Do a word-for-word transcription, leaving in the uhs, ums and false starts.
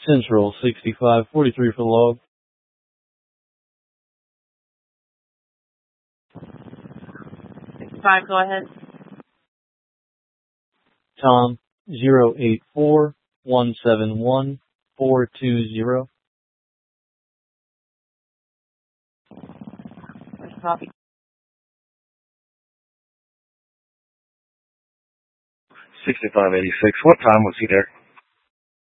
Central sixty-five forty-three for the log. sixty-five, go ahead. Tom, zero eight four one seven one four two zero. Copy. sixty-five eighty-six. What time was he there?